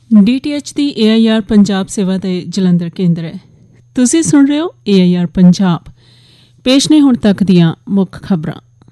DTH ਦੀ AIR Punjab ਸੇਵਾ ਦੇ ਜਲੰਧਰ ਕੇਂਦਰ ਹੈ। ਤੁਸੀਂ ਸੁਣ ਰਹੇ ਹੋ AIR ਪੰਜਾਬ। ਪੇਸ਼ ਨੇ ਹੁਣ ਤੱਕ ਦੀਆਂ ਮੁੱਖ ਖਬਰਾਂ।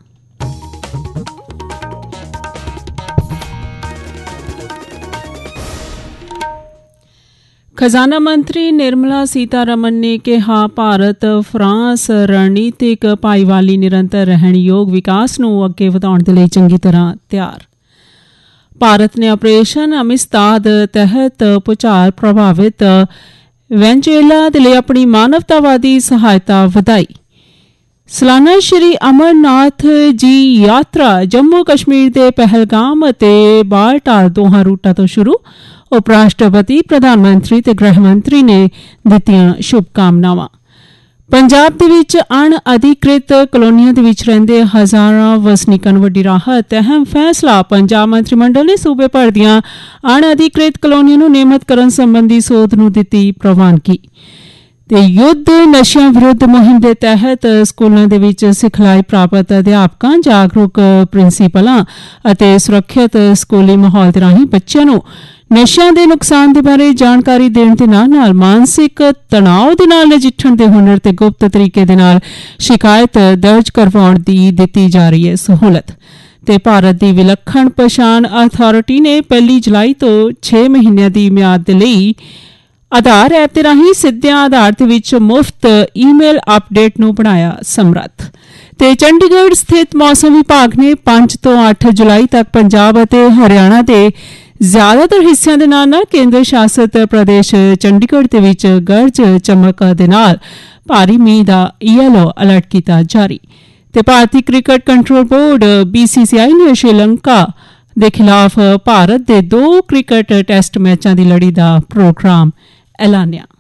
ਖਜ਼ਾਨਾ ਮੰਤਰੀ ਨਿਰਮਲਾ ਸੀਤਾਰਮਨ ਨੇ ਕਿਹਾ, ਭਾਰਤ ਫਰਾਂਸ ਰਣਨੀਤਿਕ ਭਾਈਵਾਲੀ ਨਿਰੰਤਰ ਰਹਿਣਯੋਗ ਵਿਕਾਸ ਨੂੰ ਅੱਗੇ ਵਧਾਉਣ ਦੇ ਲਈ ਚੰਗੀ ਤਰ੍ਹਾਂ ਤਿਆਰ। ਭਾਰਤ ਨੇ ਆਪਰੇਸ਼ਨ ਅਮਿਸਤਾਦ ਤਹਿਤ ਭੂਚਾਲ ਪ੍ਰਭਾਵਿਤ ਵੈਨਜ਼ੂਏਲਾ ਦੇ ਲਈ ਆਪਣੀ ਮਾਨਵਤਾਵਾਦੀ ਸਹਾਇਤਾ ਵਧਾਈ। ਸਾਲਾਨਾ ਸ਼੍ਰੀ ਅਮਰਨਾਥ ਜੀ ਯਾਤਰਾ ਜੰਮੂ ਕਸ਼ਮੀਰ ਦੇ ਪਹਿਲਗਾਮ ਅਤੇ ਬਾਲਟਾਲ ਦੋਹਾਂ ਰੂਟਾਂ ਤੋਂ ਸ਼ੁਰੂ। ਉਪ ਰਾਸ਼ਟਰਪਤੀ, ਪ੍ਰਧਾਨ ਮੰਤਰੀ ਤੇ ਗ੍ਰਹਿ ਮੰਤਰੀ ਨੇ ਦਿੱਤੀਆਂ ਸ਼ੁਭਕਾਮਨਾਵਾਂ। ਪੰਜਾਬ ਦੇ ਵਿੱਚ ਅਣਅਧਿਕ੍ਰਿਤ ਕਲੋਨੀਆਂ ਦੇ ਵਿੱਚ ਰਹਿੰਦੇ ਹਜ਼ਾਰਾਂ ਵਸਨੀਕਾਂ ਨੂੰ ਵੱਡੀ ਰਾਹਤ। ਅਹਿਮ ਫੈਸਲਾ, ਪੰਜਾਬ ਮੰਤਰੀ ਮੰਡਲ ਨੇ ਸੂਬੇ ਭਰ ਦੀਆਂ ਅਣਅਧਿਕ੍ਰਿਤ ਕਲੋਨੀਆਂ ਨੂੰ ਨਿਯਮਤ ਕਰਨ ਸੰਬੰਧੀ ਸੋਧ ਨੂੰ ਦਿੱਤੀ ਪ੍ਰਵਾਨਗੀ। ਤੇ ਯੁੱਧ ਨਸ਼ਿਆਂ ਵਿਰੁੱਧ ਮੁਹਿੰਮ ਦੇ ਤਹਿਤ ਸਕੂਲਾਂ ਦੇ ਵਿੱਚ ਸਿਖਲਾਈ ਪ੍ਰਾਪਤ ਅਧਿਆਪਕਾਂ, ਜਾਗਰੂਕ ਪ੍ਰਿੰਸੀਪਲਾਂ ਅਤੇ ਸੁਰੱਖਿਅਤ ਸਕੂਲੀ ਮਾਹੌਲ ਦੇ ਰਾਹੀਂ ਬੱਚਿਆਂ ਨੂੰ ਨਸ਼ਿਆਂ ਦੇ ਨੁਕਸਾਨ ਦੇ ਬਾਰੇ ਜਾਣਕਾਰੀ ਦੇਣ ਦੇ ਨਾਲ ਮਾਨਸਿਕ ਤਣਾਅ ਦੇ ਨਾਲ ਨਜਿੱਠਣ ਦੇ ਹੁਨਰ ਤੇ ਗੁਪਤ ਤਰੀਕੇ ਦੇ ਨਾਲ ਸ਼ਿਕਾਇਤ ਦਰਜ ਕਰਵਾਉਣ ਦੀ ਦਿੱਤੀ ਜਾ ਰਹੀ ਹੈ ਸਹੂਲਤ। ਤੇ ਭਾਰਤ ਦੀ ਵਿਲੱਖਣ ਪਛਾਣ ਅਥਾਰਟੀ ਨੇ 1 ਜੁਲਾਈ ਤੋਂ 6 ਮਹੀਨਿਆਂ ਦੀ ਮਿਆਦ ਦੇ ਲਈ ਆਧਾਰ ਐਪ ਦੇ ਰਾਹੀਂ ਸਿੱਧਿਆਂ ਆਧਾਰ ਦੇ ਵਿੱਚ ਮੁਫਤ ਈਮੇਲ ਅਪਡੇਟ ਨੂੰ ਬਣਾਇਆ ਸਮਰੱਥ। ਤੇ ਚੰਡੀਗੜ੍ਹ ਸਥਿਤ ਮੌਸਮ ਵਿਭਾਗ ਨੇ 5 ਤੋਂ 8 ਜੁਲਾਈ ਤੱਕ ਪੰਜਾਬ ਅਤੇ ਹਰਿਆਣਾ ਦੇ ਜ਼ਿਆਦਾਤਰ ਹਿੱਸਿਆਂ ਦੇ ਨਾਲ ਕੇਂਦਰ ਸ਼ਾਸਿਤ ਪ੍ਰਦੇਸ਼ ਚੰਡੀਗੜ੍ਹ ਦੇ ਵਿੱਚ ਗਰਜ ਚਮਕ ਦੇ ਨਾਲ ਭਾਰੀ ਮੀਂਹ ਦਾ ਯੈਲੋ ਅਲਰਟ ਕੀਤਾ ਜਾਰੀ। ਤੇ ਭਾਰਤੀ ਕ੍ਰਿਕਟ ਕੰਟਰੋਲ ਬੋਰਡ BCCI ਨੇ ਸ਼੍ਰੀਲੰਕਾ ਦੇ ਖਿਲਾਫ ਭਾਰਤ ਦੇ 2 ਕ੍ਰਿਕਟ ਟੈਸਟ ਮੈਚਾਂ ਦੀ ਲੜੀ ਦਾ ਪ੍ਰੋਗਰਾਮ ਐਲਾਨਿਆ।